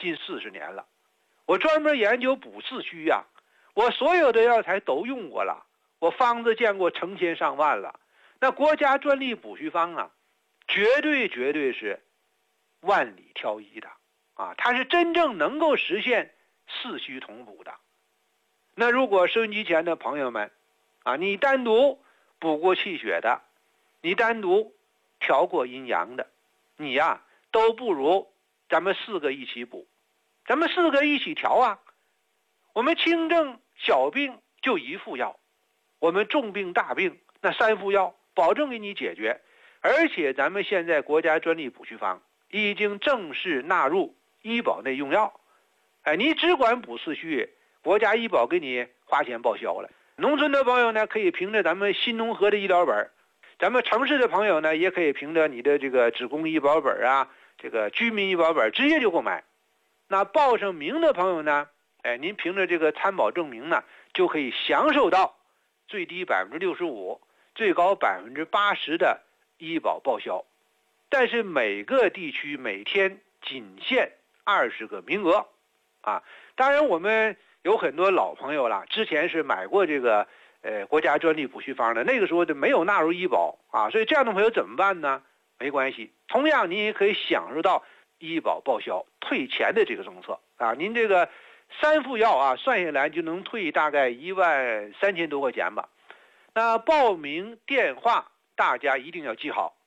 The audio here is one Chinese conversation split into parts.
近40年了，我专门研究补四虚呀，我所有的药材都用过了，我方子见过成千上万了。那国家专利补虚方啊，绝对是万里挑一的啊，它是真正能够实现四虚同补的。那如果收音机前的朋友们啊，你单独补过气血的，你单独调过阴阳的，你呀都不如咱们4个一起补，咱们4个一起调啊。我们轻症小病就1副药，我们重病大病那3副药保证给你解决。而且咱们现在国家专利补虚方已经正式纳入医保内用药，你只管补四虚，国家医保给你花钱报销了。农村的朋友呢，可以凭着咱们新农合的医疗本，咱们城市的朋友呢，也可以凭着你的这个职工医保本啊，这个居民医保本直接就购买。那报上名的朋友呢，您凭着这个参保证明呢，就可以享受到最低65%，最高80%的医保报销。但是每个地区每天仅限20个名额啊。当然我们有很多老朋友了，之前是买过这个国家专利补虚方的，那个时候就没有纳入医保啊，所以这样的朋友怎么办呢？没关系，同样您也可以享受到医保报销退钱的这个政策啊。您这个3副药啊，算下来就能退大概13000多块钱吧。那报名电话大家一定要记好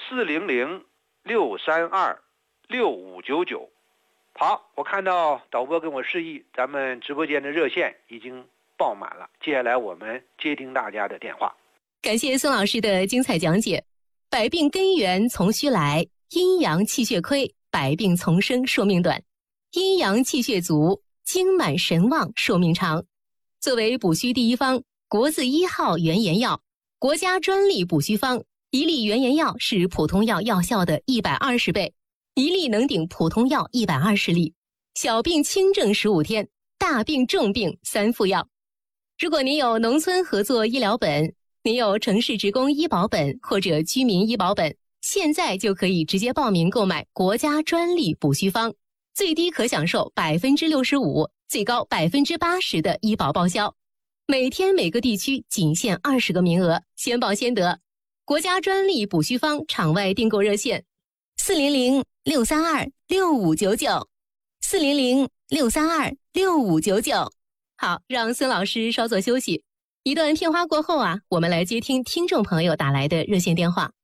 ，400-632-6599。好，我看到导播跟我示意，咱们直播间的热线已经爆满了，接下来我们接听大家的电话。 感谢孙老师的精彩讲解。百病根源从虚来，阴阳气血亏，百病丛生，寿命短；阴阳气血足，精满神旺，寿命长。作为补虚第一方，国字1号原研药，国家专利补虚方，一粒原研药是普通药药效的120倍，一粒能顶普通药120粒。小病轻症15天，大病重病3副药。如果您有农村合作医疗本，您有城市职工医保本或者居民医保本，现在就可以直接报名购买国家专利补虚方，最低可享受65%，最高80%的医保报销。每天每个地区仅限20个名额，先报先得。国家专利补虚方场外订购热线400-632-6599 400-632-6599。好，让孙老师稍作休息。一段片花过后啊，我们来接听听众朋友打来的热线电话。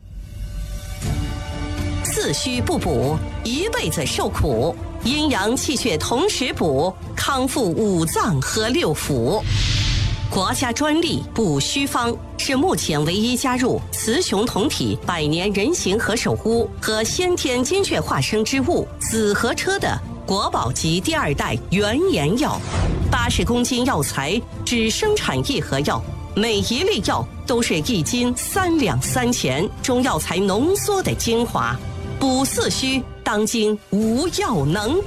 四虚不补，一辈子受苦；阴阳气血同时补，康复5脏和6腑。国家专利补虚方是目前唯一加入雌雄同体百年人形和首乌和先天精血化生之物紫河车的国宝级第2代原研药。80公斤药材只生产1盒药，每一粒药都是1斤3两3钱，中药材浓缩的精华。补四虚，当今无药能